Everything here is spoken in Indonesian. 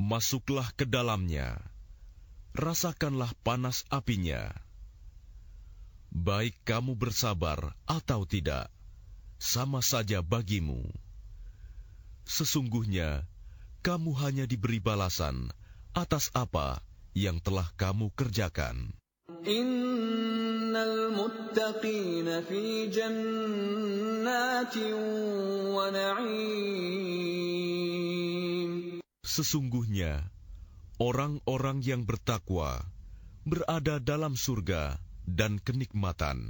masuklah ke dalamnya, rasakanlah panas apinya. Baik kamu bersabar atau tidak, sama saja bagimu. Sesungguhnya, kamu hanya diberi balasan atas apa yang telah kamu kerjakan. Innal muttaqina fi jannatin wa na'im. Sesungguhnya, orang-orang yang bertakwa berada dalam surga dan kenikmatan.